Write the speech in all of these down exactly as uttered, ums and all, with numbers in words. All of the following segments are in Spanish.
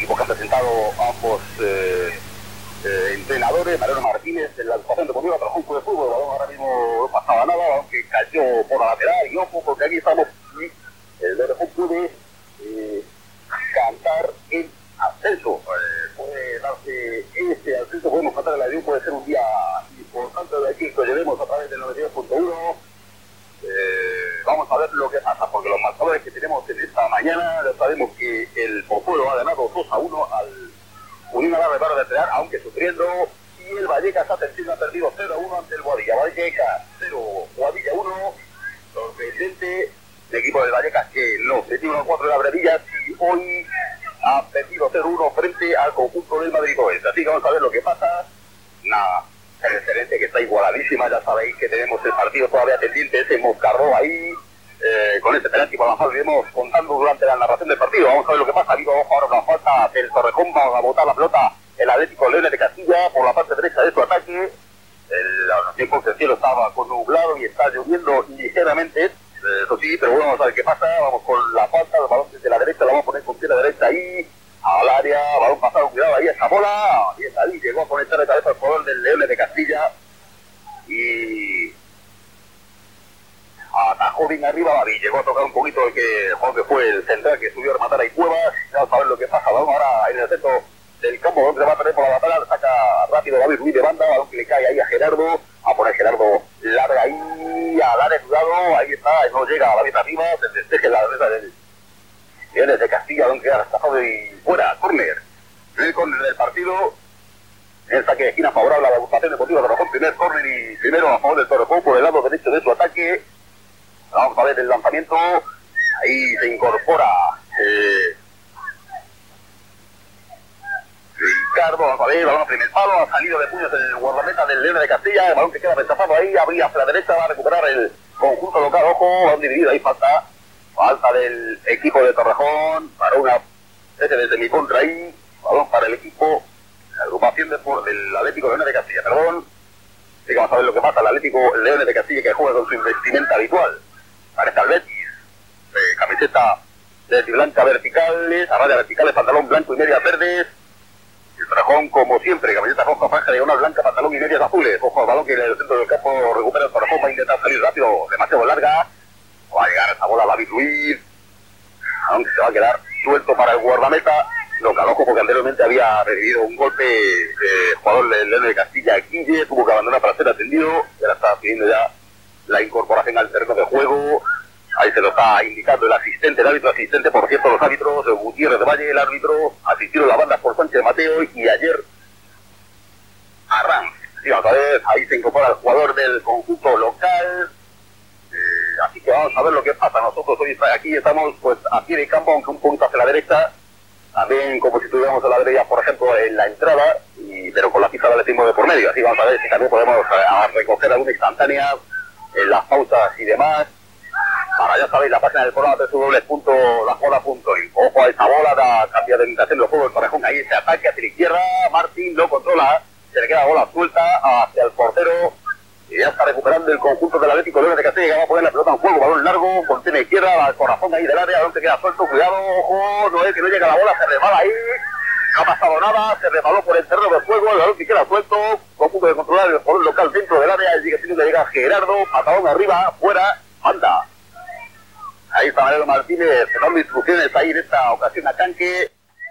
equipos que han presentado ambos eh, eh, entrenadores. Mariano Martínez en la situación deportiva trajo un club de fútbol, el balón ahora mismo no pasaba nada, aunque cayó por la lateral, y ojo, porque aquí estamos, el Torrejón puede eh, cantar en ascenso, eh, puede darse este ascenso, podemos cantar el avión, puede ser un día importante de aquí, que llevemos a través del noventa y dos punto uno. Eh, vamos a ver lo que pasa, porque los marcadores que tenemos en esta mañana, ya sabemos que el Pozuelo ha ganado dos a uno al Unión Alarde para Lateral, aunque sufriendo, y el Vallecas Atención ha perdido cero a uno ante el Guadilla. Vallecas cero, Guadilla uno, sorprendente, el equipo del Vallecas que no se tiene uno a cuatro de la Brevillas, y hoy ha perdido cero a uno frente al conjunto del Madrid Oeste. Así que vamos a ver lo que pasa. Nada, excelente, que está igualadísima, ya sabéis que tenemos el partido todavía pendiente, ese Moscarró ahí, eh, con este penalti por la falta, iremos contando durante la narración del partido. Vamos a ver lo que pasa. Ha habido ahora una falta del Torrejón, va a botar la pelota el Atlético Leones de Castilla por la parte derecha de su ataque. El, los tiempos del cielo estaba con nublado y está lloviendo ligeramente, eh, eso sí, pero bueno, vamos a ver qué pasa. Vamos con la falta, el balón desde la derecha, lo vamos a poner con pierna derecha ahí al área, balón pasado, cuidado, ahí esa bola, y está ahí, llegó a conectar de cabeza el jugador del Leones de Castilla y atajó bien arriba David, llegó a tocar un poquito el que, el jugador que fue el central que subió a rematar ahí Cuevas. Vamos a ver lo que pasa, balón ahora en el centro del campo, donde va a perder por la batalla, saca rápido David Ruiz de banda, balón que le cae ahí a Gerardo, a poner Gerardo larga ahí, al área cuidado, ahí está, no llega a David arriba, se despeje la derecha del Leones de Castilla, donde queda rechazado y fuera, córner. El córner del partido, el saque de esquina favorable a la agrupación deportiva de Torrejón, primer córner y primero a favor del Torrejón por el lado derecho de su ataque. Vamos a ver el lanzamiento, ahí se incorpora eh, Ricardo, vamos a ver, balón a primer palo, ha salido de puños el guardameta del Leones de Castilla, el balón que queda rechazado ahí, abría hacia la derecha, va a recuperar el conjunto local, ojo, balón dividido, ahí falta. Falta del equipo de Torrejón, para una especie desde mi contra ahí, balón para el equipo, la agrupación de, del Atlético Leones de Castilla, perdón. Así que vamos a ver lo que pasa, el Atlético Leones de Castilla que juega con su investimenta habitual. Parece al Betis, eh, camiseta de blanca verticales, a raya verticales, pantalón blanco y medias verdes. El Torrejón, como siempre, camiseta roja, franja de una blanca, pantalón y medias azules. Ojo al balón que en el centro del campo recupera el Torrejón, va a intentar salir rápido, demasiado larga. Va a llegar esa bola a David Ruiz, aunque se va a quedar suelto para el guardameta. Lo caloco porque anteriormente había recibido un golpe de jugador del Leones de Castilla, Guille, tuvo que abandonar para ser atendido, y ahora está pidiendo ya la incorporación al terreno de juego. Ahí se lo está indicando el asistente, el árbitro asistente, por cierto, los árbitros, Gutiérrez de Valle, el árbitro, asistieron la banda por Sánchez Mateo y ayer Arranz. Sí, vamos a ver, ahí se incorpora el jugador del conjunto local. Eh, así que vamos a ver lo que pasa. Nosotros hoy aquí estamos pues aquí en el campo, aunque un punto hacia la derecha, también como si estuviéramos a la derecha, por ejemplo, en la entrada, y, pero con la pista de atletismo de por medio. Así vamos a ver si también podemos a, a recoger alguna instantánea en las pausas y demás. Para ya sabéis la página del programa doble u doble u doble u punto la bola punto i. Ojo a esa bola, da cambio de orientación del juego del Torrejón, ahí ese ataque hacia la izquierda, Martín lo controla, se le queda la bola suelta hacia el portero. Y ya está recuperando el conjunto del Atlético Leones de Castilla, que va a poner la pelota en juego, balón largo, contiene izquierda, al corazón ahí del área, donde queda suelto, cuidado, ojo, no es que no llega la bola, se resbala ahí, no ha pasado nada, se resbaló por el terreno de juego, el balón que queda suelto, con punto de controlar el jugador local dentro del área, y sigue teniendo que llegar Gerardo, patadón arriba, fuera, anda. Ahí está Mariano Martínez, dando instrucciones ahí en esta ocasión a Canque.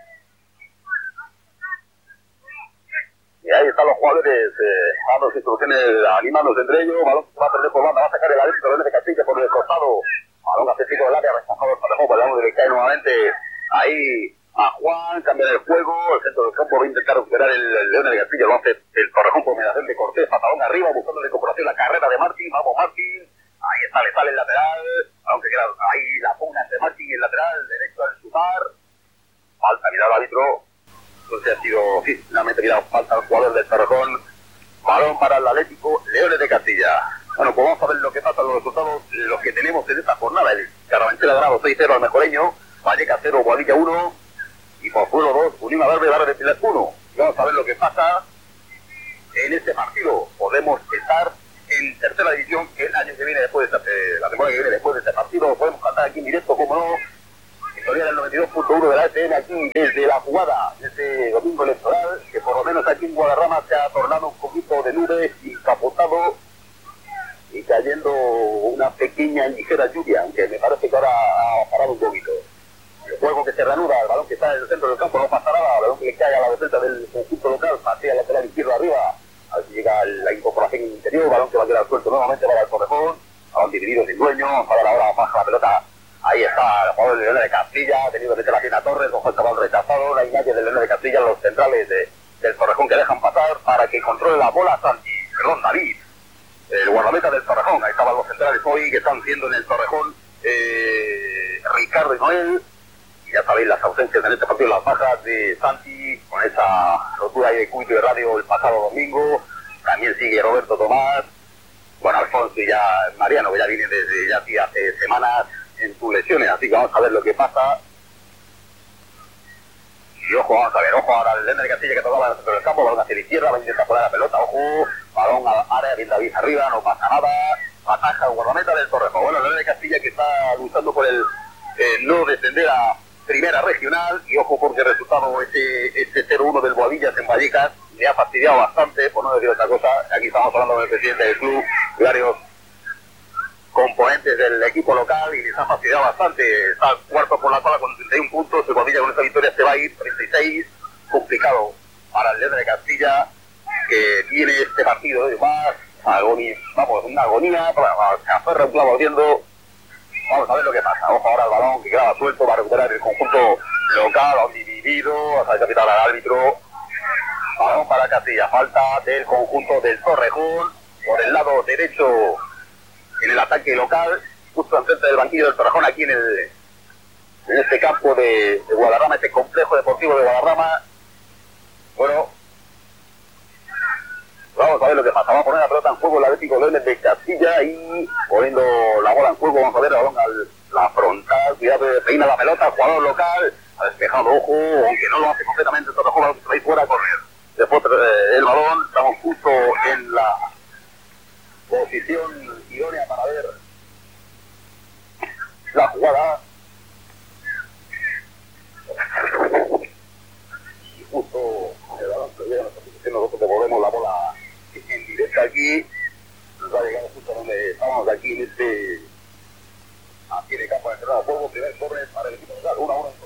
Y ahí están los jugadores eh, dando instrucciones, animándose entre ellos. Balón va a perder por banda, va a sacar el Atlético Leones de Castilla por el costado. Balón hace pico del área, rechazado el Torrejón, balón que le cae nuevamente ahí a Juan, cambia el juego, el centro del campo va a intentar recuperar el, el Leones de Castilla, lo hace el Torrejón por mediación de Cortés, patadón arriba, buscando la incorporación, la carrera de Martín, vamos Martín, ahí está, le sale el lateral, aunque queda ahí la pugna entre Martín y el lateral, derecho al chutar, falta, mira el árbitro. Entonces ha sido, sí, finalmente mira, falta el jugador del Torrejón, balón para el Atlético Leones de Castilla. Bueno, pues vamos a ver lo que pasa, los resultados, los que tenemos en esta jornada. El Carabanchel ha ganado seis cero al Mejoreño, Vallecas cero, Guadilla uno, y Pozuelo dos, Unión Alarde, Barra de Pilar uno. Y vamos a ver lo que pasa en este partido. Podemos estar en tercera división el año que viene después de esta, eh, la temporada que viene después de este partido. Podemos cantar aquí en directo, como no, Victoria del noventa y dos punto uno de la F M aquí desde la jugada de este domingo electoral, que por lo menos aquí en Guadarrama se ha tornado un poquito de nubes y capotado y cayendo una pequeña y ligera lluvia, aunque me parece que ahora ha parado un poquito. El juego que se reanuda, el balón que está en el centro del campo no pasa nada, el balón que le cae a la defensa del conjunto local, pasea el lateral izquierdo arriba, a ver si llega la incorporación interior, balón que va a quedar suelto nuevamente para el Torrejón, balón dividido sin dueño, para la hora baja la pelota. Ahí está el jugador de León de Castilla, ha tenido desde la esquina Torres, ojo el cabal rechazado, no hay nadie de León de Castilla, los centrales de, del Torrejón que dejan pasar para que controle la bola Santi, perdón, David, el guardameta del Torrejón. Ahí estaban los centrales hoy que están siendo en el Torrejón, eh, Ricardo y Noel, y ya sabéis las ausencias en este partido, las bajas de Santi, con esa rotura ahí de cúbito de radio el pasado domingo, también sigue Roberto Tomás, bueno, Alfonso y ya Mariano, que ya viene desde ya sí, hace semanas en sus lesiones, así que vamos a ver lo que pasa. Y ojo, vamos a ver, ojo ahora el León de Castilla que tocaba en el centro del campo, balón hacia la izquierda, va a intentar poner la pelota, ojo, balón al área, bien David arriba, no pasa nada, ataja el guardameta del Torrejón. Bueno, el León de Castilla que está luchando por el eh, no descender a primera regional, y ojo porque el resultado ese, ese cero uno del Boadillas en Vallecas le ha fastidiado bastante, por no decir otra cosa. Aquí estamos hablando con el presidente del club, de varios componentes del equipo local, y les ha fastidiado bastante. Está cuarto por la cola con treinta y uno puntos, el Boadilla con esta victoria se va a ir treinta y seis, complicado para el León de Castilla, que tiene este partido de más agonía, vamos, una agonía, se aferra un clavo ardiendo. Vamos a ver lo que pasa. Ojo ahora el balón que quedaba suelto, va a recuperar el conjunto local, balón dividido, hasta el capitán al árbitro. Balón para Castilla, falta del conjunto del Torrejón por el lado derecho en el ataque local, justo enfrente del banquillo del Torrejón, aquí en el en este campo de, de Guadarrama, este complejo deportivo de Guadarrama. Bueno, vamos a ver lo que pasa. Vamos a poner la pelota en juego el Atlético León de Castilla y poniendo la bola en juego. Vamos a ver el balón a la frontal, cuidado, peina la pelota, jugador local, ha despejado, ojo, aunque no lo hace completamente el Torrejón, balón ahí fuera a correr. Después eh, el balón, estamos justo en la posición idónea para ver la jugada. Y justo el balón que llega a nuestra posición, nosotros devolvemos la bola en directo aquí. Nos va a llegar justo donde estamos aquí en este aquí en el campo de entrada de juego. Primer corner para el equipo local, una hora en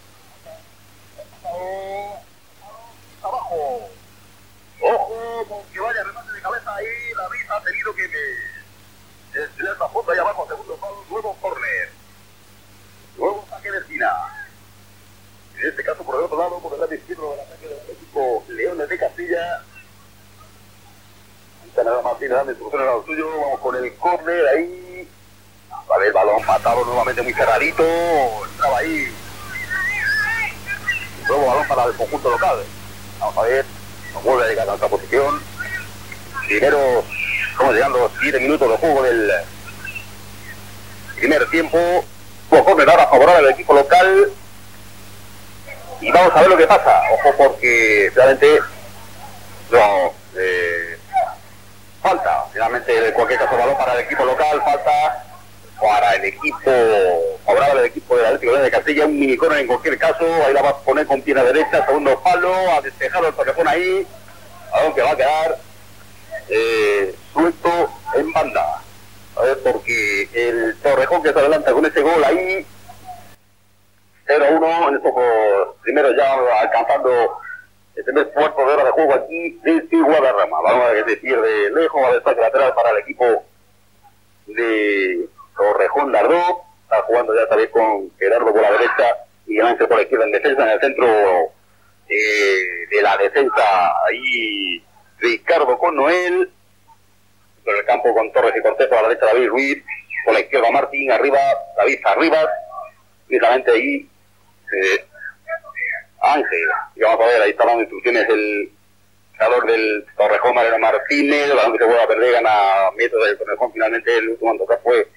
corner. Abajo. Ojo, con que vaya remate de cabeza ahí, David ha tenido que estirar esta foto ahí abajo, segundo palo, nuevo córner. Nuevo saque de esquina. En este caso por el otro lado, por el lado izquierdo del ataque del equipo Leones de Castilla. Ahí está nada más Martínez dando instrucciones a lo suyo, vamos con el córner ahí. A ver, el balón matado nuevamente muy cerradito, entraba ahí. Nuevo balón para el conjunto local. Vamos a ver. Vuelve a llegar a otra posición. Primeros, estamos llegando siete minutos de juego del primer tiempo. Corner ahora favorable al equipo local. Y vamos a ver lo que pasa. Ojo porque realmente no, eh, falta. Finalmente en cualquier caso balón para el equipo local. Falta para el equipo favorable al equipo del Atlético de Castilla. Un minicorner en cualquier caso. Ahí la va a poner con pierna derecha. Segundo palo. A despejar el Torrejón ahí. Aunque va a quedar eh, suelto en banda. A ver, porque el Torrejón que se adelanta con ese gol ahí. cero a uno. En estos primeros ya alcanzando el primer cuarto de hora de juego aquí desde Guadarrama. Vamos a ver que se pierde lejos. Va a destaque lateral para el equipo de Torrejón Dardó. Está jugando ya tal vez con Gerardo por la derecha y Ángel por la izquierda en defensa. En el centro eh, de la defensa ahí Ricardo con Noel. Por el campo con Torres y Cortés, por la derecha David Ruiz, por la izquierda Martín, arriba David Arribas, precisamente ahí eh, Ángel. Y vamos a ver, ahí está dando instrucciones el creador del Torrejón, Mariano Martínez. La que se vuelve a perder, gana metros del Torrejón. Finalmente el último en tocar fue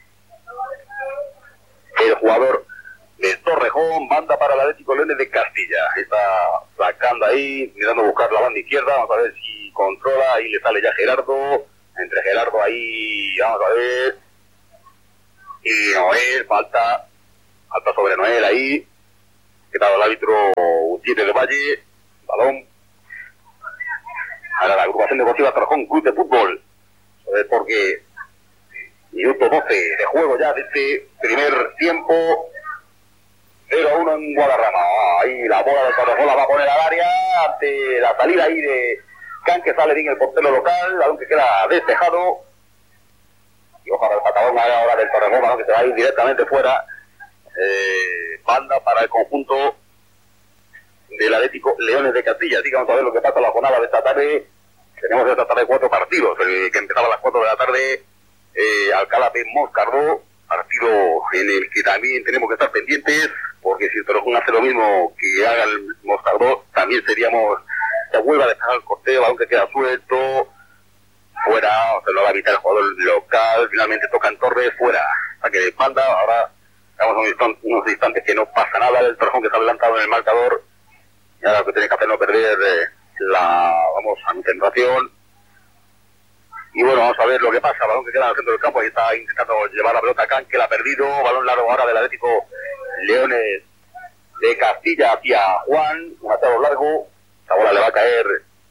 el jugador del Torrejón. Banda para el Atlético Leones de Castilla. Está sacando ahí, mirando a buscar la banda izquierda. Vamos a ver si controla. Ahí le sale ya Gerardo. Entre Gerardo ahí, vamos a ver. Y Noel, falta Falta sobre Noel ahí. Quitado el árbitro Gutiérrez del Valle. Balón. Ahora la agrupación deportiva Torrejón Club de Fútbol. Eh, porque minuto doce de juego ya de este primer tiempo. cero a uno en Guadarrama. Ahí la bola del Torrejón la va a poner al área ante la salida ahí de Can, que sale bien el portero local, balón que queda despejado. Y ojalá el patadón ahora del Torrejón, balón que se va a ir directamente fuera. Eh, banda para el conjunto del Atlético Leones de Castilla. Así que vamos a ver lo que pasa en la jornada de esta tarde. Tenemos esta tarde cuatro partidos. El que empezaba a las cuatro de la tarde, eh, Alcalá de Moscardó, partido en el que también tenemos que estar pendientes, porque si el Torrejón hace lo mismo que haga el Moscardó, también seríamos, se vuelve a despejar el corteo, balón que queda suelto, fuera, se lo va a evitar el jugador local, finalmente toca en Torres, fuera, saque de espalda. Ahora estamos unos instantes, unos instantes que no pasa nada, el Torrejón que está adelantado en el marcador, y ahora lo que tiene que hacer es no perder eh, la, vamos, concentración. Y bueno, vamos a ver lo que pasa. Balón que queda en el centro del campo, ahí está intentando llevar la pelota a Can, que la ha perdido. Balón largo ahora del Atlético Leones de Castilla hacia Juan, un atado largo. La bola le va a caer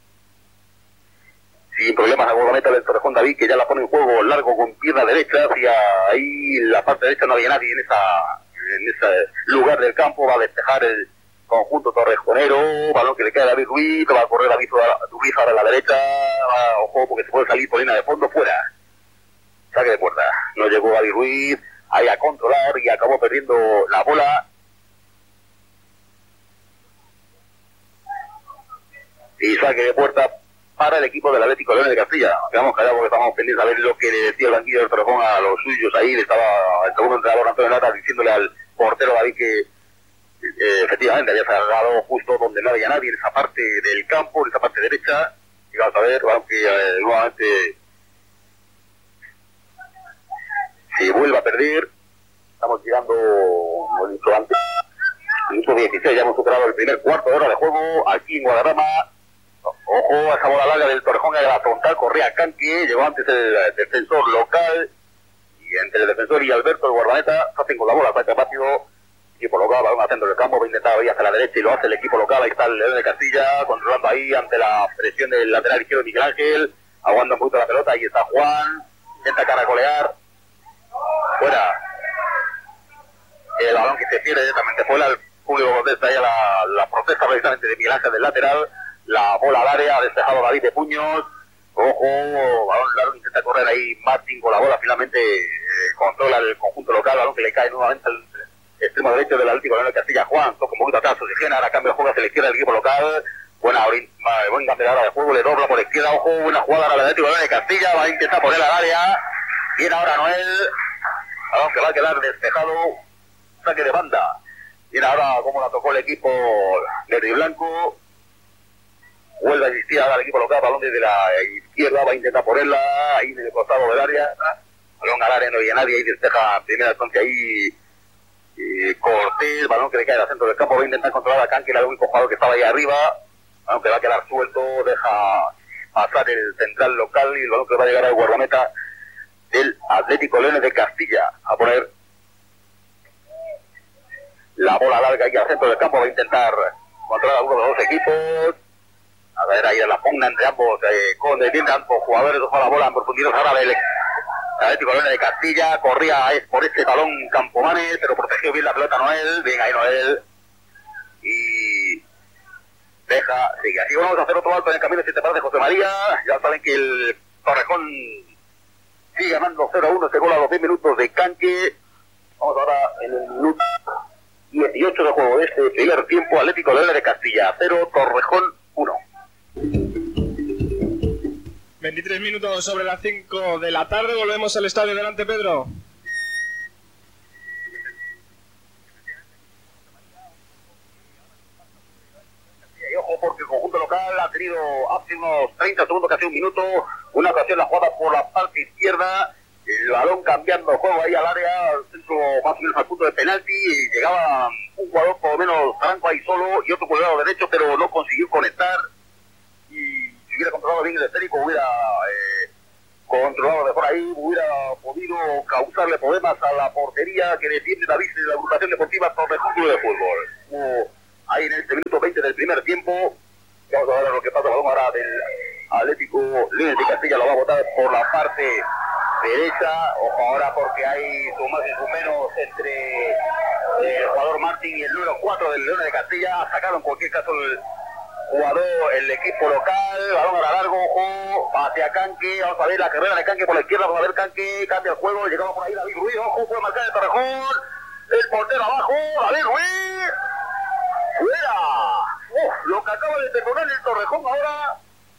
sin problemas a Guardameta del Torrejón David, que ya la pone en juego largo con pierna derecha hacia ahí la parte derecha. No había nadie en esa en ese lugar del campo. Va a despejar el conjunto torrejonero, balón que le cae a David Ruiz, va a correr David Ruiz ahora a la derecha, va, ojo porque se puede salir por línea de fondo, fuera, saque de puerta. No llegó David Ruiz ahí a controlar y acabó perdiendo la bola. Y saque de puerta para el equipo del Atlético Leones de Castilla. Quedamos callados porque estamos pendientes a ver lo que le decía el banquillo del Torrejón a los suyos. Ahí le estaba el segundo entrenador Antonio Lata diciéndole al portero David que Eh, efectivamente había salgado justo donde no había nadie, en esa parte del campo, en esa parte derecha. Y vamos a ver, aunque eh, nuevamente se vuelve a perder. Estamos llegando, como he dicho antes, minuto dieciséis, ya hemos superado el primer cuarto de hora de juego aquí en Guadarrama. Ojo a esa bola larga del Torrejón, a la frontal, corría Canque, llegó antes el, el defensor local, y entre el defensor y Alberto, el guardameta, se hacen con la bola, saca rápido. Equipo local, balón al centro del campo, va a intentar ir hacia la derecha y lo hace el equipo local. Ahí está el León de Castilla, controlando ahí ante la presión del lateral izquierdo Miguel Ángel, aguanta un poquito la pelota, ahí está Juan, intenta caracolear, fuera, el balón que se pierde directamente fuera, el público contesta ahí a la, la protesta precisamente de Miguel Ángel del lateral, la bola al área, ha despejado David de puños, ojo, balón largo, intenta correr ahí Martín con la bola, finalmente eh, controla el conjunto local, balón que le cae nuevamente al extremo derecho del Atlético Leones de Castilla. Juan toca un poquito atrás, oxigena, ahora cambia el juego hacia la izquierda del equipo local. Buena buen campeonato de juego, le dobla por izquierda, ojo, buena jugada al Atlético Leones de Castilla, va a intentar poner al área. Viene ahora Noel, balón que va a quedar despejado, saque de banda. Viene ahora como la tocó el equipo verde y blanco. Vuelve a insistir ahora el equipo local, balón desde la izquierda, va a intentar ponerla ahí en el costado del área. Balón al área, no había nadie, ahí despeja primera instancia ahí. Eh, Cortés, balón que le cae al centro del campo, va a intentar controlar a Can, que era el único jugador que estaba ahí arriba, aunque va a quedar suelto, deja pasar el central local y el balón que va a llegar al guardameta del Atlético Leones de Castilla, a poner la bola larga ahí al centro del campo, va a intentar controlar a uno de los dos equipos, a ver ahí la pugna entre ambos, eh, con de ambos jugadores, ojo la bola en profundidad ahora del Atlético Leones de Castilla, corría es por este balón Campomanes, pero protegió bien la pelota Noel, bien ahí Noel, y deja, sigue. Así vamos a hacer otro alto en el camino, si te parece, José María. Ya saben que el Torrejón sigue ganando cero a uno, se gol a los diez minutos de Canque. Vamos ahora en el minuto dieciocho de juego de este primer tiempo, Atlético Leones de Castilla cero, Torrejón uno. veintitrés minutos sobre las cinco de la tarde, volvemos al estadio. Delante, Pedro. Y ojo porque el conjunto local ha tenido hace unos treinta segundos, casi un minuto, una ocasión la jugada por la parte izquierda, el balón cambiando juego ahí al área, al centro más o menos al punto de penalti, y llegaba un jugador por lo menos Franco ahí solo y otro por el lado derecho, pero no consiguió conectar. Y si hubiera controlado bien el esférico, hubiera eh, controlado de por ahí, hubiera podido causarle problemas a la portería que defiende David de la agrupación deportiva Torrejón Club de Fútbol. Como ahí en este minuto veinte del primer tiempo, vamos a ver lo que pasa, balón ahora del Atlético Leones de Castilla, lo va a botar por la parte derecha. Ojo ahora porque hay su más y su menos entre el jugador Martín y el número cuatro del Leones de Castilla. Ha sacado en cualquier caso el jugador, el equipo local. Balón ahora largo, ojo, hacia Canque. Vamos a ver la carrera de Canque por la izquierda. Vamos a ver Canque, cambia el juego. Llegamos por ahí David Ruiz, ojo, puede marcar el Torrejón. El portero abajo, David Ruiz. ¡Fuera! Uf, lo que acaba de detener el Torrejón ahora.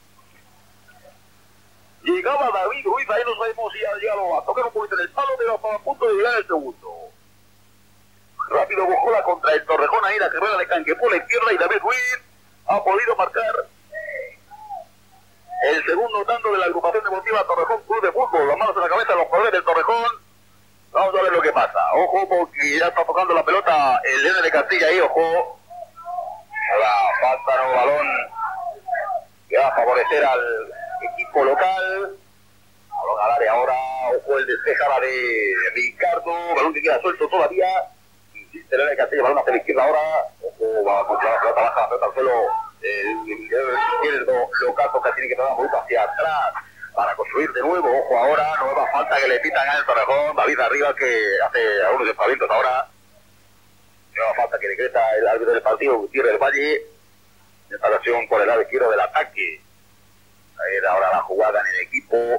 Llegaba David Ruiz, ahí no sabemos si ha llegado a tocar un poquito en el palo, pero estaba a punto de llegar el segundo. Rápido Bojola contra el Torrejón, ahí la carrera de Canque por la izquierda y David Ruiz ha podido marcar el segundo tanto de la agrupación deportiva Torrejón Club de Fútbol. Las manos en la cabeza de los jugadores del Torrejón. Vamos a ver lo que pasa. Ojo porque ya está tocando la pelota el Leones de Castilla ahí, ojo. La falta no balón que va a favorecer al equipo local. Balón al área ahora, ojo el despejada de Ricardo, balón que queda suelto todavía. Insiste el de Castilla, balón hacia la izquierda ahora. Ojo, va a controlar la pelota baja, la pelota al suelo. El izquierdo local toca, tiene que dar un poquito hacia atrás para construir de nuevo. Ojo ahora, nueva falta que le pitan al Torrejón. David arriba que hace algunos despavientos ahora. Nueva falta que decreta el árbitro del partido, Gutiérrez del Valle. Instalación por el lado izquierdo del ataque. Ahí era ahora la jugada en el equipo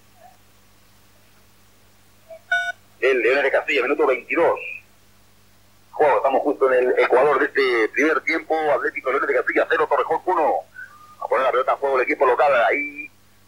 del Leones de Castilla, minuto veintidós. Juego, estamos justo en el Ecuador de este primer tiempo. Atlético Leones de Castilla cero, Torrejón uno. A poner la pelota en juego el equipo local ahí.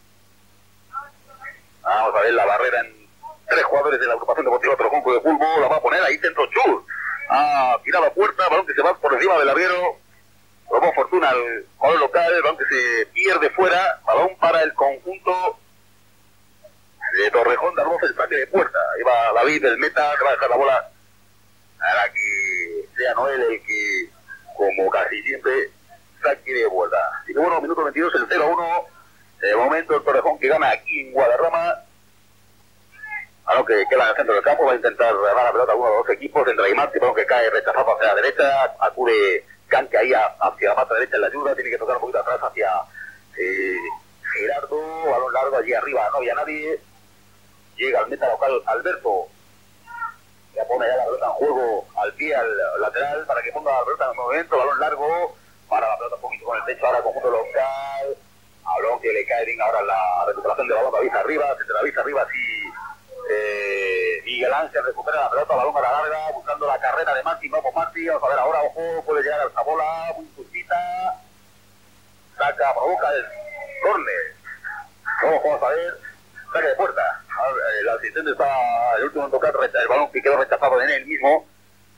Vamos a ver la barrera en tres jugadores de la agrupación deportiva Torrejón Club de Fútbol. La va a poner ahí centro Chur. Ha tirado a puerta, balón que se va por encima del larguero. Probó fortuna al jugador local, balón que se pierde fuera. Balón para el conjunto de Torrejón, damos el saque de puerta. Ahí va David, el meta, que va a dejar la bola para que sea Noel el que, como casi siempre, saque de vuelta. Así que bueno, minuto veintidós, el cero a uno. De momento el Torrejón que gana aquí en Guadarrama. A lo que queda en el centro del campo, va a intentar dar la pelota a uno de los dos equipos. Entra y Martí, balón que cae rechazado hacia la derecha. Acude Canque ahí hacia la pata derecha en la ayuda. Tiene que tocar un poquito atrás hacia eh, Gerardo. Balón largo allí arriba, no había nadie. Llega al meta local Alberto. Ya pone ya la pelota en juego al pie, al lateral, para que ponga la pelota en el movimiento. Balón largo, para la pelota un poquito con el techo ahora conjunto local. Balón que le cae bien ahora la recuperación de balón. David arriba, se David arriba, así. Eh, Miguel Ángel recupera la pelota, balón a la larga, buscando la carrera de Martín. Vamos Martín, vamos a ver ahora, ojo, puede llegar a esta bola, muy justita. Saca, provoca el córner. Ojo, vamos a ver, saque de puerta. El asistente está el último en tocar el balón que quedó rechazado en él mismo.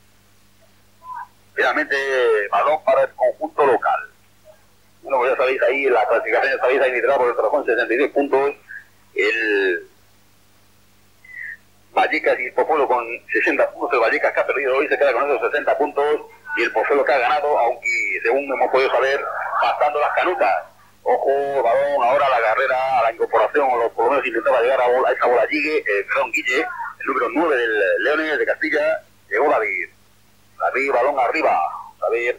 Finalmente, balón para el conjunto local. Bueno, pues ya sabéis ahí, la clasificación ya sabéis ahí liderada por el Torrejón, sesenta y diez puntos. El Vallecas y el Pozuelo con sesenta puntos. El Vallecas que ha perdido hoy se queda con esos sesenta puntos. Y el Pozuelo que ha ganado, aunque según hemos podido saber, pasando las canutas. Ojo, balón, ahora la carrera, a la incorporación, o por lo menos intentaba llegar a, bola, a esa bola Guille, eh, perdón, Guille, el número nueve del Leones de Castilla, llegó David. David, balón arriba, David.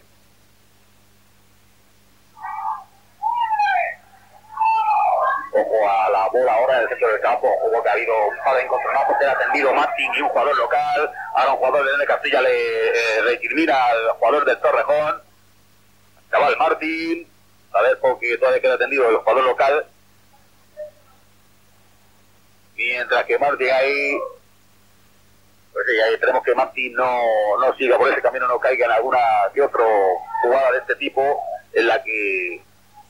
Ojo a la bola ahora en el centro del campo, ojo que ha habido un par de encontronazos que ha atendido Martín y un jugador local. Ahora un jugador del Leones de Castilla le eh, recrimina al jugador del Torrejón. Chaval Martín. A ver, porque todavía queda atendido el jugador local. Mientras que Martín ahí, pues sí, ahí tenemos que Martín no, no siga por ese camino, no caiga en alguna que otra jugada de este tipo en la que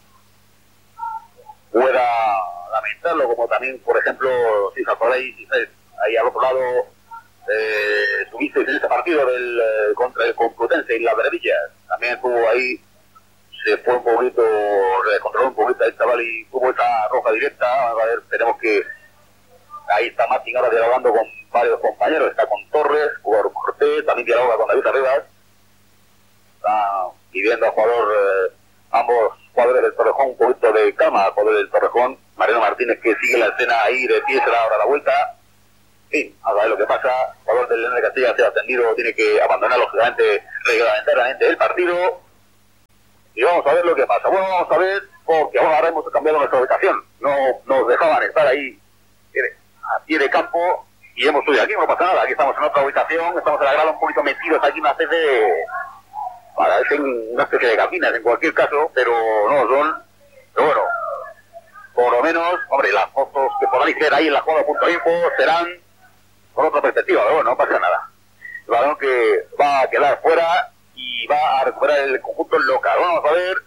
pueda lamentarlo, como también, por ejemplo, si os acordáis, ahí al otro lado eh, tuviste en este partido del, eh, contra el Complutense y la Verdillas, también estuvo ahí. Se fue un poquito, controló un poquito el chaval y tuvo esa roja directa. A ver, tenemos que. Ahí está Martín ahora dialogando con varios compañeros. Está con Torres, jugador Cortés, también dialoga con David Arribas. Está pidiendo al jugador, eh, ambos jugadores del Torrejón un poquito de calma, jugadores del Torrejón. Mariano Martínez, que sigue la escena ahí de pie, se da ahora la vuelta. Sí, a ver lo que pasa. El jugador del León de Castilla se ha atendido, tiene que abandonar lógicamente reglamentariamente el partido. Y vamos a ver lo que pasa. Bueno, vamos a ver, porque ahora hemos cambiado nuestra ubicación. No nos dejaban estar ahí a pie de campo y hemos subido aquí, no pasa nada. Aquí estamos en otra ubicación, estamos en la grada un poquito metidos aquí, una especie de... parecen una especie de cabinas en cualquier caso, pero no son. Pero bueno, por lo menos, hombre, las fotos que podáis ver ahí en la jugada punto info serán con otra perspectiva, pero bueno, no pasa nada. El balón que va a quedar fuera y va a recuperar el conjunto local. Vamos a ver.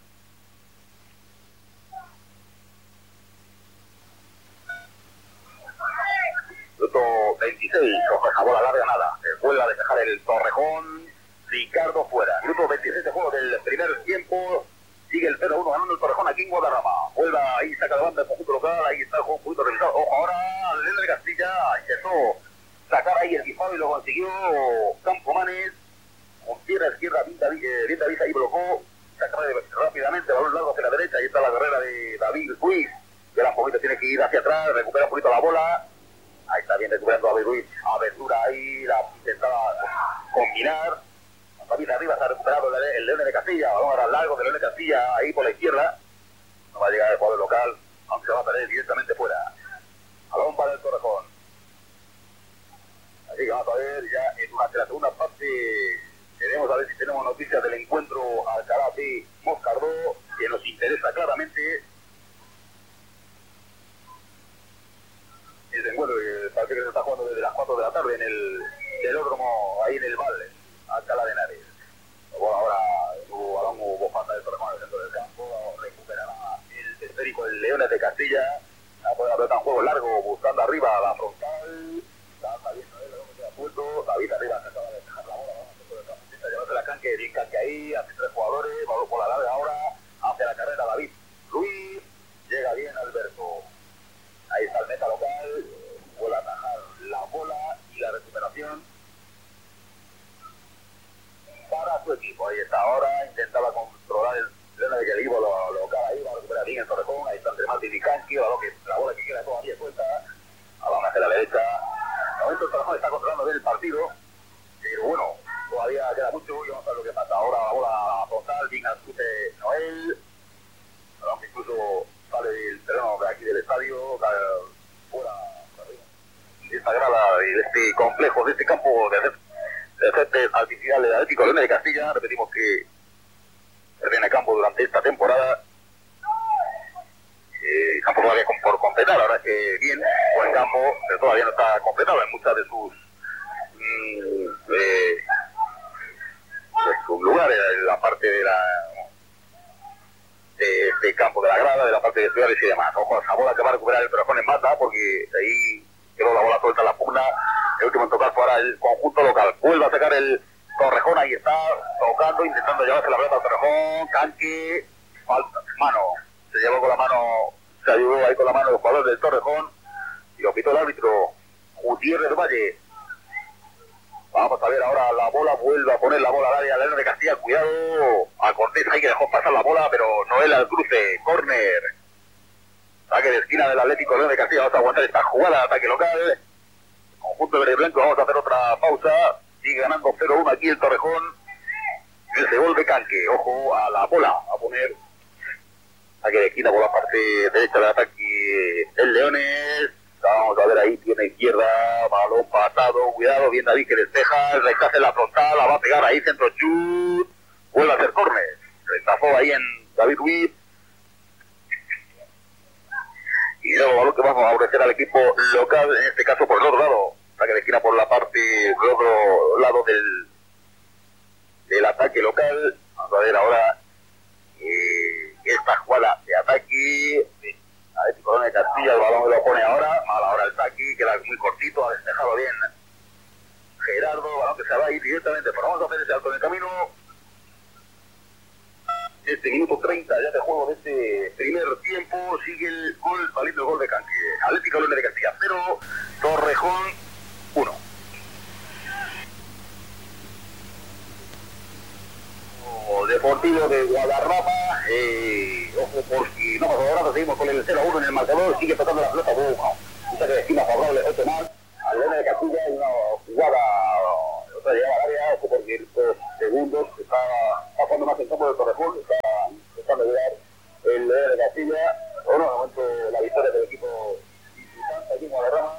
Minuto veintiséis, coge esa bola larga, nada. Se vuelve a despejar el Torrejón. Ricardo fuera. Minuto veintiséis de juego del primer tiempo. Sigue el cero uno ganando el Torrejón aquí en Guadarrama. Vuelve ahí, saca de banda el conjunto local. Ahí está el juego un poquito revisado. Ojo, ahora el León de Castilla intentó sacar ahí el disparo y lo consiguió Campomanes. Con pierna izquierda, bien David, eh, bien David ahí bloqueó. Saca rápidamente, balón largo hacia la derecha. Ahí está la carrera de David Ruiz. Que un poquito tiene que ir hacia atrás, recupera un poquito la bola. Ahí está bien recuperando a David Ruiz. Abertura ahí, la intentaba combinar. David arriba se ha recuperado el, el León de Castilla. Balón ahora largo del León de Castilla ahí por la izquierda. No va a llegar el jugador local, aunque se va a perder directamente fuera. Balón para el Torrejón. Así que vamos a ver ya en durante la segunda parte. Queremos a ver si tenemos noticias del encuentro Alcalá de Moscardó, que nos interesa claramente. Ese encuentro que parece que se está jugando desde las cuatro de la tarde en el velódromo ahí en el Valle, Alcalá de Henares. Bueno, ahora hubo balón, hubo falta del Torrejón al centro del campo, recuperará el esférico el Leones de Castilla, va a poder apretar un juego largo buscando arriba a la frontal. Está saliendo él, el queda suelto, David arriba se acaba de dejar la bola, vamos a centro del campo, intenta llevarse la canque, bien canque ahí, hace tres jugadores, balón por la larga ahora, hace la carrera David Luis, llega bien Alberto. Ahí está el meta local, vuelve a atajar la bola y la recuperación para su equipo. Ahí está ahora, intentaba controlar el pleno de que el equipo lo, local ahí, va a recuperar bien el Torrejón, ahí está entre Martín y Canqui, la, la bola que queda todavía suelta, ahora hacia la derecha. De momento el Torrejón está controlando bien el partido, pero bueno, todavía queda mucho y vamos a ver lo que pasa. Ahora la bola frontal, bien al chute Noel, aunque incluso sale del terreno de aquí del estadio, fuera de esta grada, de este complejo, de este campo de césped artificial del Atlético León de Castilla. Repetimos que termina el campo durante esta temporada. Eh, el campo todavía por completar, la verdad es que bien, buen campo, pero todavía no está completado en muchas de sus mmm, eh, de sus lugares, en la parte de la de este campo de la grada, de la parte de ciudades y demás. Ojo a esa bola que va a recuperar el Torrejón en mata, porque ahí quedó la bola suelta en la pugna. El último en tocar fue ahora el conjunto local. Vuelve a sacar el Torrejón, ahí está, tocando, intentando llevarse la pelota al Torrejón. Canque, falta, mano, se llevó con la mano, se ayudó ahí con la mano el jugador del Torrejón y lo pitó el árbitro Gutiérrez del Valle. Vamos a ver ahora la bola, vuelve a poner la bola al área, León de Castilla, cuidado, a Cortés ahí que dejó pasar la bola, pero Noel al cruce, córner, saque de esquina del Atlético León de Castilla. Vamos a aguantar esta jugada de ataque local, conjunto verde y blanco. Vamos a hacer otra pausa, sigue ganando cero uno aquí el Torrejón, el gol de Canque, ojo a la bola, a poner saque de esquina por la parte derecha del ataque el Leones. Vamos a ver ahí, tiene izquierda, balón pasado, cuidado, bien David que despeja, el rechace en la frontal, la va a pegar ahí, centro chut, vuelve a hacer córner, rechazó ahí en David Ruiz, y luego balón que vamos a ofrecer al equipo local, en este caso por el otro lado, saque de esquina por la parte del otro lado del, del ataque local. Vamos a ver ahora eh, esta jugada de ataque, Atlético León de Castilla, el balón lo pone ahora, mal ahora el saque, queda muy cortito, ha despejado bien Gerardo, balón que se va a ir directamente, pero vamos a hacer ese alto en el camino. Este minuto treinta ya de juego de este primer tiempo, sigue el gol, saliendo el gol de Canque. Atlético León de Castilla cero, Torrejón uno. De Deportivo de Guadarrama, eh, ojo porque no pasa nada, seguimos con el cero a uno en el marcador, sigue tocando la pelota Boca, un saque de esquina favorable, otro más, al Leones de Castilla, hay una jugada, otra llegada al área, ojo porque estos segundos está, está jugando más en campo del Torrejón, está intentando llegar el Leones de Castilla, bueno, de momento la victoria del equipo visitante aquí en Guadarrama,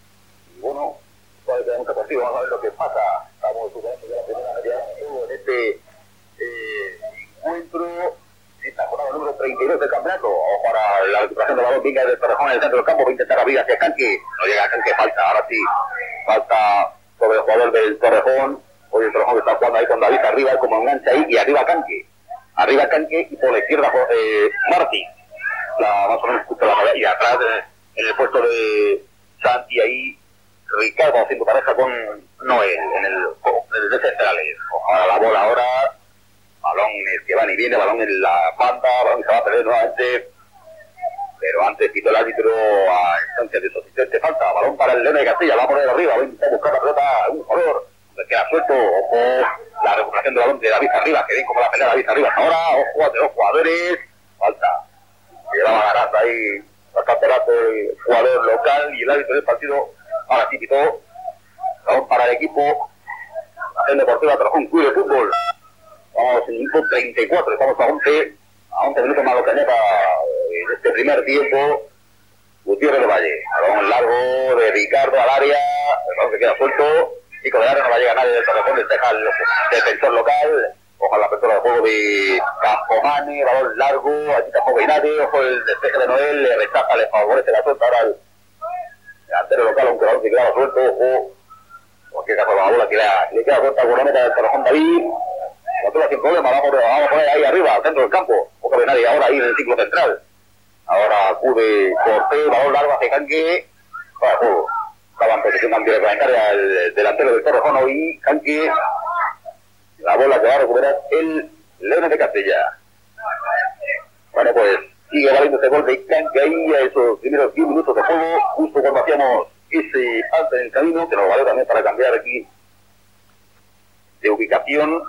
y bueno, todavía queda mucho partido, vamos a ver lo que pasa, estamos superando ya la primera media en este Eh, encuentro esta jornada número treinta y dos del campeonato para la recuperación de la balón venga del Torrejón en el centro del campo, va a intentar abrir hacia Canque, no llega a Canque, falta, ahora sí falta sobre el jugador del Torrejón. Hoy el Torrejón está jugando ahí con David arriba como engancha ahí y arriba Canque, arriba Canque y por la izquierda eh, Martí, la, más o menos justo la y atrás eh, en el puesto de Santi ahí Ricardo haciendo pareja con Noel en el, en el centrales. Ahora la bola ahora, balón que va y viene, balón en la banda, balón que se va a perder nuevamente, pero antes quitó el árbitro a instancia de su asistente, falta, balón para el Leones de Castilla, va a poner arriba, va a intentar buscar la pelota, un jugador, se queda suelto, ojo, la recuperación del balón de David Arriba, que ven como la pelea David Arriba, ahora, ojo, a dos jugadores, falta, llevaba ganando ahí bastante rato el jugador local y el árbitro del partido, ahora sí quitó, balón para el equipo, el Deportivo Torrejón Club de Fútbol. Vamos en el minuto treinta y cuatro, estamos a once, a once minutos más lo que añada en este primer tiempo. Gutiérrez de Valle, balón largo de Ricardo al área, el balón se queda suelto, Chico del área, no va a llegar nadie del Torrejón, despeja el defensor local, ojalá la apertura de juego de Campomane, balón largo, aquí tampoco hay nadie, ojo el despeje de Noel, le rechaza, le favorece la suelta ahora al delantero local, aunque el balón se queda suelto, ojo, en cualquier caso la bola que le queda suelta con la meta del Torrejón David. Nosotros sin problema, vamos, vamos a poner ahí arriba, al centro del campo, poco de nadie, ahora ahí en el ciclo central. Ahora acude Cortés, balón largo hacia Canque, para juego. Estaba en posición antirreglamentaria el delantero del Torrejón y Canque, la bola que va a recuperar el Leones de Castilla. Bueno, pues sigue valiendo ese gol de Canque ahí a esos primeros diez minutos de juego, justo cuando hacíamos ese alto en el camino, que nos valió también para cambiar aquí de ubicación.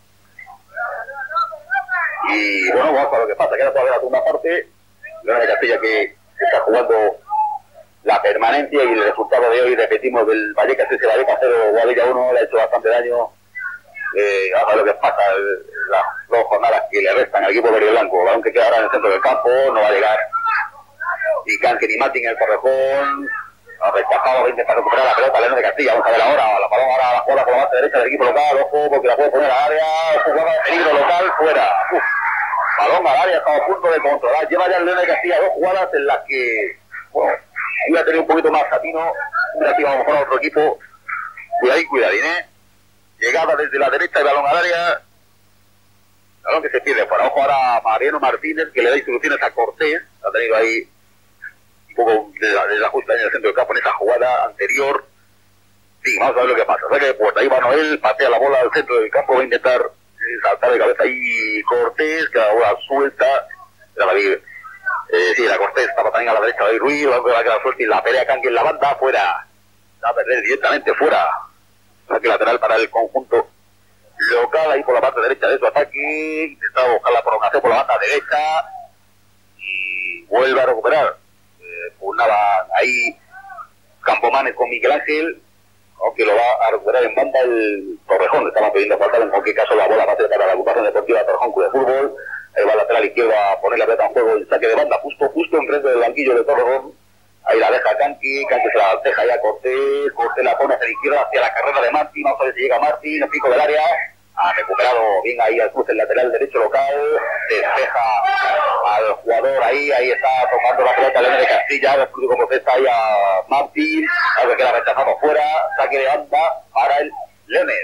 Y bueno, vamos a ver lo que pasa, queda todavía la segunda parte, Leones de Castilla que está jugando la permanencia y el resultado de hoy, repetimos, del Vallecas ese Vallecas cero, Guadilla uno, le ha hecho bastante daño, eh, vamos a ver lo que pasa, el, las dos jornadas que le restan al equipo verde y blanco, balón que queda ahora en el centro del campo, no va a llegar ni Canque ni Martín en el Torrejón, ha rechazado, va a intentar recuperar la pelota Leones de Castilla, vamos a ver ahora, la balón ahora la jugada por la base derecha del equipo local, ojo, porque la puede poner al área, jugada de peligro local, fuera, uf, balón al área, estamos a punto de controlar, lleva ya el Leones de Castilla dos jugadas en las que, bueno, iba a tener un poquito más Satino, hubiera sido a lo mejor a otro equipo, cuidadín, cuidadín, eh, llegada desde la derecha y balón al área, balón que se pierde fuera, ojo ahora a Mariano Martínez, que le da instrucciones a Cortés, ha tenido ahí un poco de la, de la justa en el centro del campo en esa jugada anterior. Sí, vamos a ver lo que pasa. O sea que pues ahí va Noel, patea la bola al centro del campo, va a intentar eh, saltar de cabeza ahí Cortés, que la bola suelta. La eh, sí, la Cortés estaba también a la derecha de Ruiz, va a quedar suelta y la pelea Canque en la banda, fuera. Va a perder directamente fuera. O sea que lateral para el conjunto local, ahí por la parte derecha de su ataque, intentaba buscar la prolongación por la banda derecha y vuelve a recuperar. Pulnaba ahí Campomanes con Miguel Ángel, aunque lo va a recuperar en banda el Torrejón, estaba pidiendo faltar, en cualquier caso la bola va a ser para la ocupación deportiva Torrejón Club de Fútbol, ahí va el lateral izquierdo a poner la pelota en juego, el saque de banda justo, justo enfrente del banquillo de Torrejón, ahí la deja Canque, Canque se la deja ya a Cortés, Cortés la pone hacia la izquierda, hacia la carrera de Martín, vamos a ver si llega Martín, el pico del área, ha recuperado bien ahí al cruce el lateral derecho local, despeja al jugador ahí, ahí está tomando la pelota Leones de Castilla, el público protesta ahí a Martín, algo que queda rechazado fuera, saque de banda para el Leones.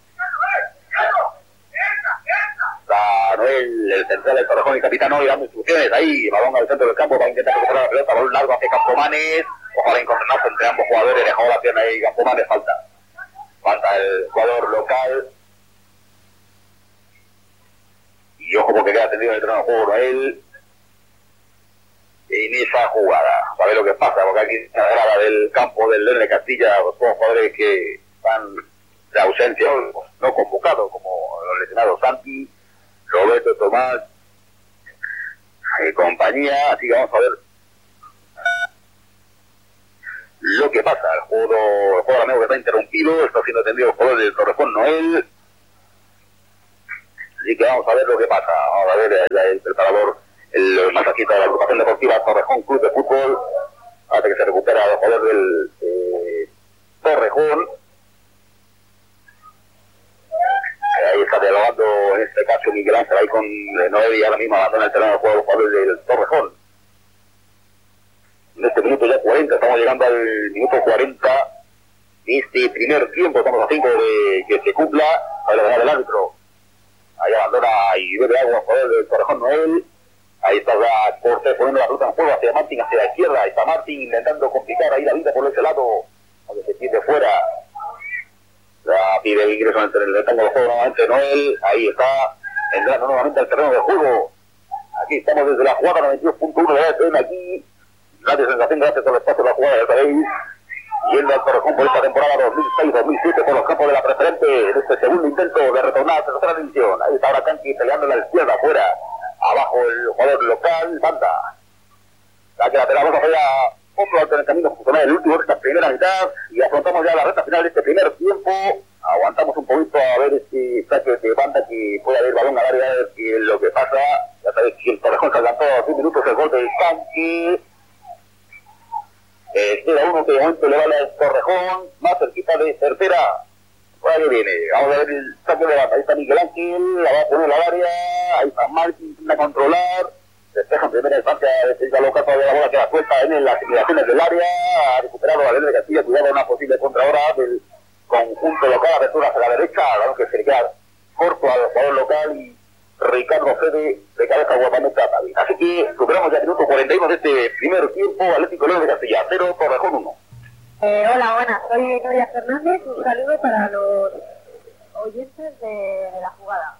Está Noel, el central del Torrejón y capitán hoy dando instrucciones ahí, balón al centro del campo para intentar recuperar la pelota, balón largo hacia Campomanes, ojalá encontrarse entre ambos jugadores, dejó la pierna ahí Campomanes, falta, falta el jugador local. Y ojo porque queda tendido en el terreno de juego Noel en esa jugada. Sabe lo que pasa, porque aquí en la grada del campo del Leones de Castilla, los dos jugadores que están de ausencia, no convocados, como los lesionados Santi, Roberto Tomás y compañía, así que vamos a ver lo que pasa. El juego, el juego amigo que está interrumpido, está siendo atendido el jugador del Torrejón Noel, así que vamos a ver lo que pasa. Vamos a ver el, el preparador, el masajista de la agrupación deportiva Torrejón Club de Fútbol, hasta que se recupera el jugador del eh, Torrejón. Ahí está dialogando en este caso Miguel Ángel ahí con eh, Noel, y ahora mismo abandona el terreno de juego el jugador del Torrejón. En este minuto ya cuarenta, estamos llegando al minuto cuarenta de este primer tiempo, estamos a cinco de que se cumpla. Ahí le ganar el árbitro, ahí abandona y bebe agua el jugador del Torrejón Noel. Ahí está ya Cortés poniendo la ruta en juego hacia Martín, hacia la izquierda. Ahí está Martín intentando complicar ahí la vida por ese lado, aunque se pierde fuera. Ya pide el ingreso entre el rectángulo de juego nuevamente Noel. Ahí está entrando nuevamente al terreno de juego. Aquí estamos desde la jugada noventa y dos punto uno de la F M aquí. Gracias, sensación, gracias por el espacio de la jugada, ya sabéis. Yendo al Torrejón por esta temporada dos mil seis dos mil siete por los campos de la preferente en este segundo intento de retornar a la tercera división. Ahí está ahora Canqui peleando en la izquierda afuera. Abajo el jugador local, Banda. La que la pelota vamos a ya otro alternamiento funcional el último de esta primera mitad y afrontamos ya la recta final de este primer tiempo. Aguantamos un poquito a ver este saque de Banda que puede haber balón al área, a ver qué es lo que pasa. Ya sabéis que el Torrejón se adelantó a dos minutos el gol del Canqui. Eh, queda uno que de momento le vale al Torrejón, más cerquita de tercera. Por ahí viene, vamos a ver el saque de Banda. Ahí está Miguel Ángel, la va a poner al área. Ahí está Martín, intenta controlar. Despeja en primera instancia, defensa local, todavía la bola queda suelta en las inmediaciones del área. Ha recuperado la de Castilla, cuidado a una posible contrahora del conjunto local, apertura hacia la derecha, claro que se le queda corto al jugador local y Ricardo Fede de cabeza guapamente a Tavi. Así que superamos ya el minuto cuarenta y uno de este primer tiempo. Atlético León de Castilla, cero, Torrejón uno. Eh, hola, buenas, soy Noria Fernández, un saludo para los oyentes de, de la jugada.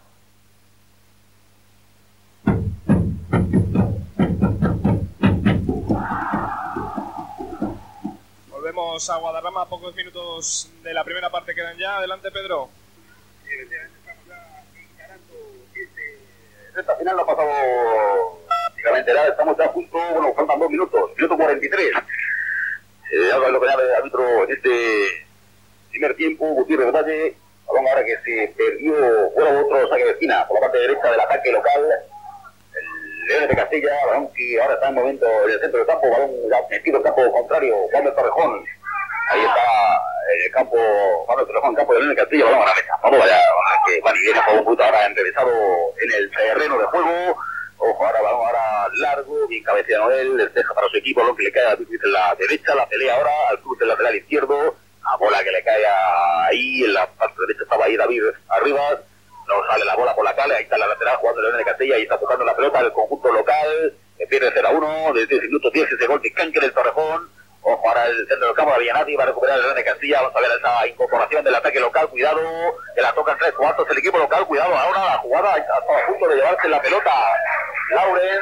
Volvemos a Guadarrama, pocos minutos de la primera parte quedan ya. Adelante, Pedro. Sí, estamos ya encarando este... Esta final no ha pasado prácticamente nada, estamos ya justo, bueno, faltan dos minutos, minuto cuarenta y tres. Eh, algo es lo que da el árbitro en este primer tiempo, Gutiérrez Valle, balón ahora que se perdió, fuera otro saque de esquina por la parte derecha del ataque local. Leones de Castilla, balón que ahora está en momento en el centro del campo, balón metido en campo contrario, Juan del Torrejón. Ahí está el campo, Juan del Torrejón, campo de Leones de Castilla, balón a la mesa. Vamos allá, que Juan y viene por un punto ahora enrevesado en el terreno de juego. Ojo, ahora balón ahora largo, bien cabecea Noel, despeja para su equipo, lo que le cae a la derecha, la pelea ahora al cruce lateral izquierdo, a bola que le cae ahí, en la parte derecha estaba ahí David arriba. No sale la bola por la calle, ahí está la lateral jugando Leones de Castilla y está tocando la pelota del conjunto local, que pierde cero a uno, desde el minuto diez ese gol de Canque del Torrejón. Ojo, ahora el centro del campo de Villanati va a recuperar el Leones de Castilla, vamos a ver esa incorporación del ataque local, cuidado, que la tocan tres cuartos el equipo local, cuidado, ahora la jugada está a punto de llevarse la pelota Lauren,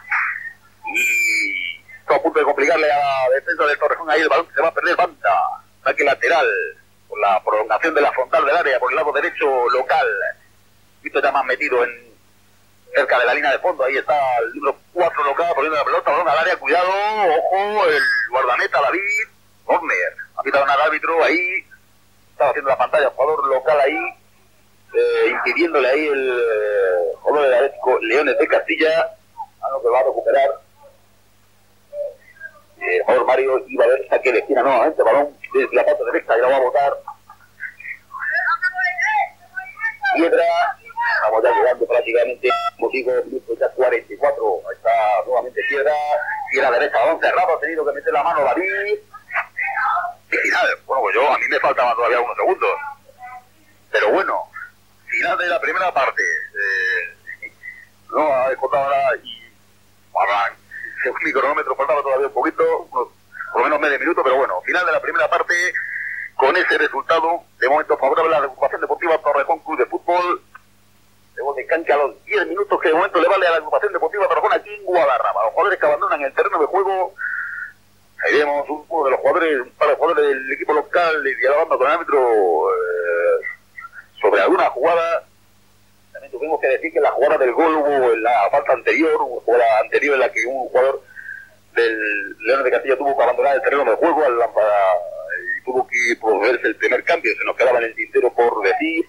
y está a punto de complicarle a la defensa del Torrejón, ahí el balón se va a perder, Banda, ataque lateral, por la prolongación de la frontal del área, por el lado derecho local. Visto ya más metido en cerca de la línea de fondo, ahí está el número cuatro local poniendo la pelota, balón al área, cuidado, ojo, el guardameta David, corner, ha pitado al árbitro ahí, estaba haciendo la pantalla, jugador local ahí, eh, impidiéndole ahí el eh, jugador del Atlético Leones de Castilla, a lo que va a recuperar eh, el jugador Mario, iba a ver saque de esquina nuevamente, balón desde la parte derecha y la va a botar Piedra. Estamos ya llegando prácticamente, como digo, minutos ya cuarenta y cuatro. Ahí está nuevamente Piedra. Y a la derecha, balón cerrado, ha tenido que meter la mano David. Y final, bueno, pues yo, a mí me faltaban todavía unos segundos. Pero bueno, final de la primera parte. Eh, no ha descontado nada y para, según mi cronómetro faltaba todavía un poquito, unos, por lo menos medio minuto, pero bueno, final de la primera parte. Con ese resultado, de momento favorable a la agrupación deportiva Torrejón Club de Fútbol. Luego de Canque a los diez minutos que de momento le vale a la agrupación deportiva Torrejón aquí en Guadarrama. Los jugadores que abandonan el terreno de juego. Ahí vemos uno de los jugadores, un par de jugadores del equipo local dialogando con el árbitro eh, sobre alguna jugada. también tuvimos que decir que la jugada del gol hubo en la falta anterior, hubo jugada anterior en la que un jugador del Leones de Castilla tuvo que abandonar el terreno de juego al, para, y tuvo que producirse el primer cambio, se nos quedaba en el tintero por decir.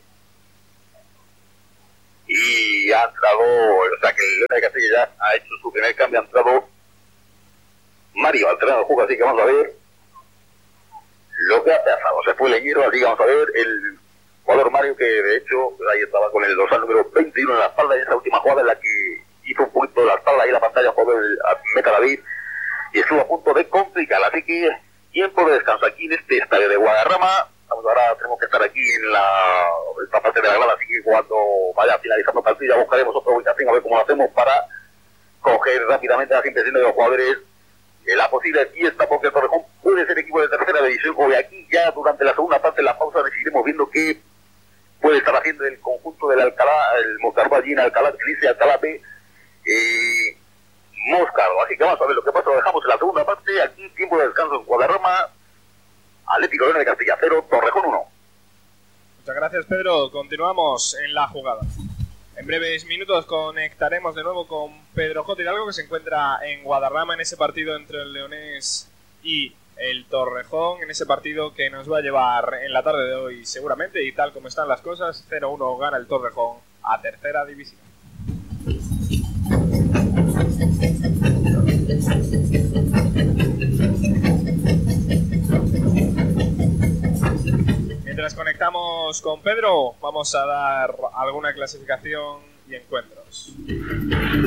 Y ha entrado, o sea que el Leones de Castilla ya ha hecho su primer cambio, ha entrado Mario al terreno de juego, así que vamos a ver lo que ha pasado. Se fue Leñero, así que vamos a ver el jugador Mario, que de hecho ahí estaba con el dorsal número veintiuno en la espalda, en esa última jugada en la que hizo un poquito de la espalda ahí en la pantalla, jugador del Meta David, y estuvo a punto de complicar. Así que tiempo de descanso aquí en este estadio de Guadarrama. Vamos, ahora tenemos que estar aquí en la esta parte de la grada, así que cuando vaya finalizando el partido ya buscaremos otra ubicación a ver cómo lo hacemos para coger rápidamente las impresiones de los jugadores. Eh, la posible fiesta, porque el Torrejón puede ser equipo de tercera división, o de aquí ya durante la segunda parte de la pausa seguiremos viendo qué puede estar haciendo el conjunto del Alcalá, el Moscardo allí en Alcalá, que dice Alcalá B, eh, Moscardo. Así que vamos a ver lo que pasa, lo dejamos en la segunda parte, aquí tiempo de descanso en Guadarrama, Atlético Leones de Castilla cero, Torrejón uno. Muchas gracias, Pedro. Continuamos en la jugada. En breves minutos conectaremos de nuevo con Pedro J. Hidalgo, que se encuentra en Guadarrama en ese partido entre el Leonés y el Torrejón, en ese partido que nos va a llevar en la tarde de hoy seguramente, y tal como están las cosas, cero uno gana el Torrejón a tercera división. Mientras conectamos con Pedro, vamos a dar alguna clasificación y encuentros.